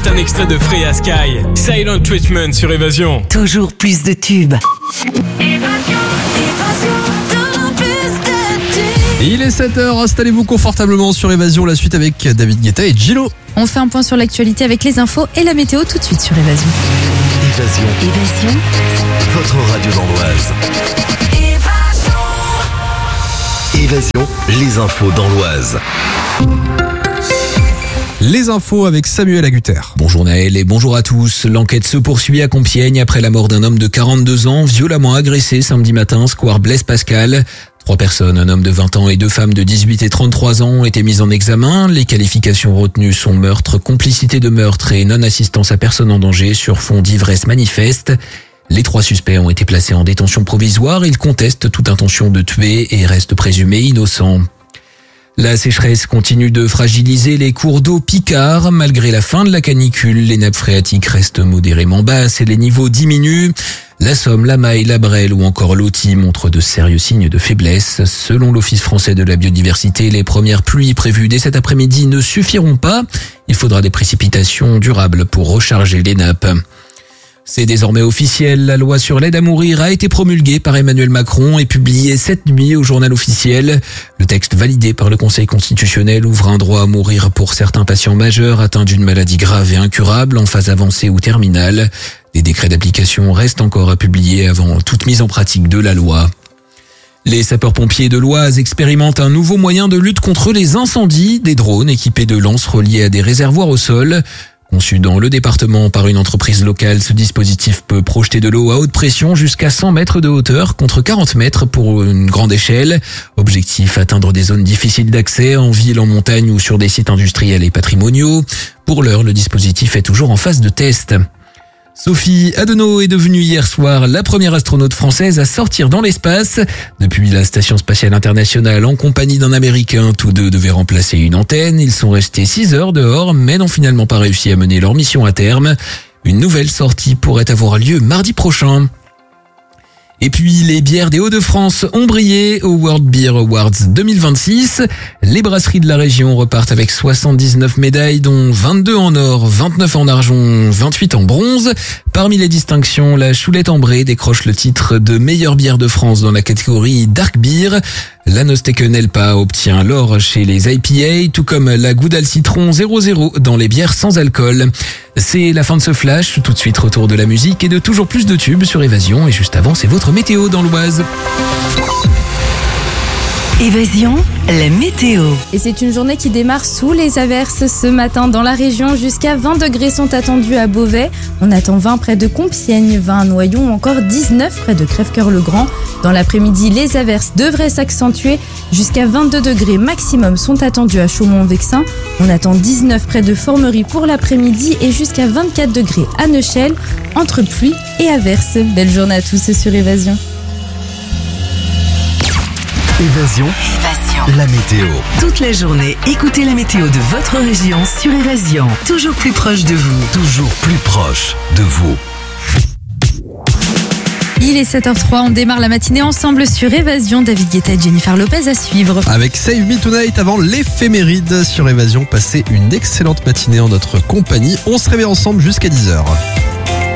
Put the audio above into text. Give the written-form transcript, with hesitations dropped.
juste un extrait de Freya Sky. Silent Treatment sur Évasion. Toujours plus de tubes. Il est 7h, installez-vous confortablement sur Évasion, la suite avec David Guetta et Gillo. On fait un point sur l'actualité avec les infos et la météo tout de suite sur Évasion. Évasion. Votre radio dans l'Oise. Évasion, les infos dans l'Oise. Les infos avec Samuel Agutter. Bonjour Naël et bonjour à tous. L'enquête se poursuit à Compiègne après la mort d'un homme de 42 ans violemment agressé samedi matin, square Blaise Pascal. 3 personnes, un homme de 20 ans et 2 femmes de 18 et 33 ans ont été mises en examen. Les qualifications retenues sont meurtre, complicité de meurtre et non-assistance à personne en danger sur fond d'ivresse manifeste. Les 3 suspects ont été placés en détention provisoire. Ils contestent toute intention de tuer et restent présumés innocents. La sécheresse continue de fragiliser les cours d'eau picards. Malgré la fin de la canicule, les nappes phréatiques restent modérément basses et les niveaux diminuent. La Somme, la Maille, la Brelle ou encore l'Authie montrent de sérieux signes de faiblesse. Selon l'Office français de la biodiversité, les premières pluies prévues dès cet après-midi ne suffiront pas. Il faudra des précipitations durables pour recharger les nappes. C'est désormais officiel, la loi sur l'aide à mourir a été promulguée par Emmanuel Macron et publiée cette nuit au journal officiel. Le texte validé par le Conseil constitutionnel ouvre un droit à mourir pour certains patients majeurs atteints d'une maladie grave et incurable en phase avancée ou terminale. Des décrets d'application restent encore à publier avant toute mise en pratique de la loi. Les sapeurs-pompiers de l'Oise expérimentent un nouveau moyen de lutte contre les incendies, des drones équipés de lances reliés à des réservoirs au sol. Conçu dans le département par une entreprise locale, ce dispositif peut projeter de l'eau à haute pression jusqu'à 100 mètres de hauteur contre 40 mètres pour une grande échelle. Objectif, atteindre des zones difficiles d'accès en ville, en montagne ou sur des sites industriels et patrimoniaux. Pour l'heure, le dispositif est toujours en phase de test. Sophie Adenau est devenue hier soir la première astronaute française à sortir dans l'espace. Depuis la Station Spatiale Internationale en compagnie d'un Américain, tous deux devaient remplacer une antenne. Ils sont restés 6 heures dehors mais n'ont finalement pas réussi à mener leur mission à terme. Une nouvelle sortie pourrait avoir lieu mardi prochain. Et puis, les bières des Hauts-de-France ont brillé au World Beer Awards 2026. Les brasseries de la région repartent avec 79 médailles, dont 22 en or, 29 en argent, 28 en bronze. Parmi les distinctions, la Choulette Ambrée décroche le titre de meilleure bière de France dans la catégorie Dark Beer. La Nosteken Elpa obtient l'or chez les IPA, tout comme la Goudal Citron 00 dans les bières sans alcool. C'est la fin de ce flash, tout de suite retour de la musique et de toujours plus de tubes sur Évasion. Et juste avant, c'est votre météo dans l'Oise. Évasion, la météo. Et c'est une journée qui démarre sous les averses ce matin dans la région. Jusqu'à 20 degrés sont attendus à Beauvais. On attend 20 près de Compiègne, 20 à Noyon ou encore 19 près de Crèvecœur-le-Grand. Dans l'après-midi, les averses devraient s'accentuer. Jusqu'à 22 degrés maximum sont attendus à Chaumont-Vexin. On attend 19 près de Formerie pour l'après-midi et jusqu'à 24 degrés à Neuchâtel, entre pluie et averses. Belle journée à tous sur Évasion. Évasion, la météo. Toute la journée, écoutez la météo de votre région sur Évasion. Toujours plus proche de vous. Toujours plus proche de vous. Il est 7h03, on démarre la matinée ensemble sur Évasion. David Guetta et Jennifer Lopez à suivre. Avec Save Me Tonight avant l'éphéméride sur Évasion. Passez une excellente matinée en notre compagnie. On se réveille ensemble jusqu'à 10h.